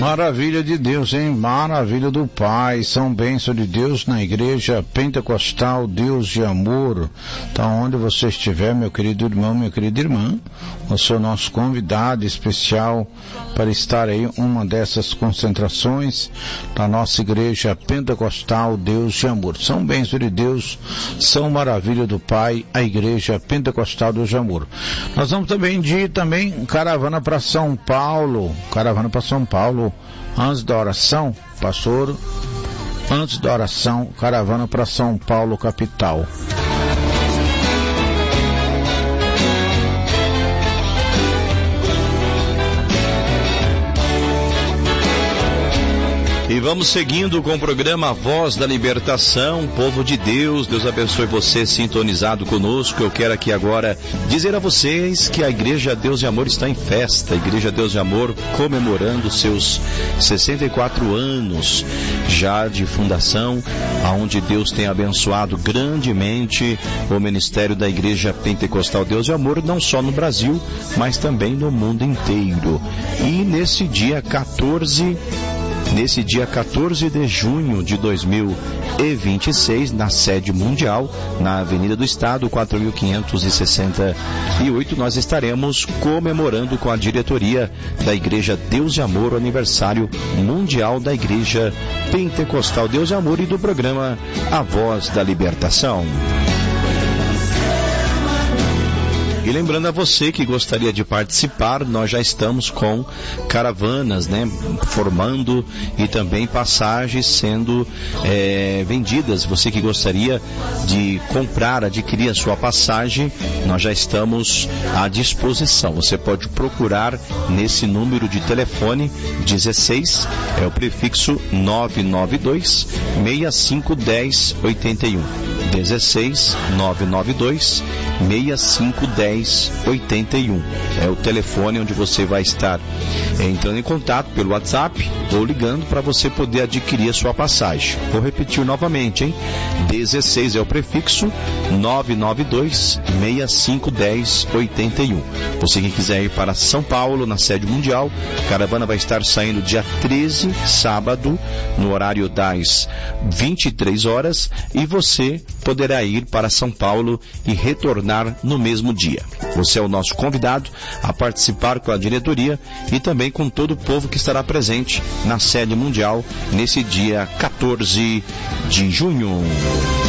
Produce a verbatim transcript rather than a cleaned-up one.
Maravilha de Deus, hein? Maravilha do Pai. São bênçãos de Deus na Igreja Pentecostal Deus de Amor. Tá onde você estiver, meu querido irmão, minha querida irmã, você é o nosso convidado especial para estar aí uma dessas concentrações da nossa Igreja Pentecostal Deus de Amor. São bênçãos de Deus, são maravilha do Pai, a Igreja Pentecostal Deus de Amor. Nós vamos também de também caravana para São Paulo, caravana para São Paulo. Antes da oração, pastor, antes da oração, caravana para São Paulo, capital. E vamos seguindo com o programa Voz da Libertação, povo de Deus. Deus abençoe você sintonizado conosco. Eu quero aqui agora dizer a vocês que a Igreja Deus de Amor está em festa. A Igreja Deus de Amor comemorando seus sessenta e quatro anos já de fundação, aonde Deus tem abençoado grandemente o ministério da Igreja Pentecostal Deus de Amor, não só no Brasil, mas também no mundo inteiro. E nesse dia quatorze Nesse dia quatorze de junho de dois mil e vinte e seis, na sede mundial, na Avenida do Estado, quatro mil quinhentos e sessenta e oito, nós estaremos comemorando com a diretoria da Igreja Deus de Amor o aniversário mundial da Igreja Pentecostal Deus de Amor e do programa A Voz da Libertação. E lembrando a você que gostaria de participar, nós já estamos com caravanas, né, formando e também passagens sendo é, vendidas. Você que gostaria de comprar, adquirir a sua passagem, nós já estamos à disposição. Você pode procurar nesse número de telefone dezesseis, é o prefixo nove nove dois, seis cinco um zero, oito um. dezesseis, nove nove dois, seis cinco um zero, oito um. É o telefone onde você vai estar entrando em contato pelo WhatsApp ou ligando para você poder adquirir a sua passagem. Vou repetir novamente, hein? dezesseis é o prefixo, nove nove dois, seis cinco um zero, oito um. Você que quiser ir para São Paulo, na sede mundial, a caravana vai estar saindo dia treze, sábado, no horário das vinte e três horas, e você poderá ir para São Paulo e retornar no mesmo dia. Você é o nosso convidado a participar com a diretoria e também com todo o povo que estará presente na sede mundial nesse dia quatorze de junho.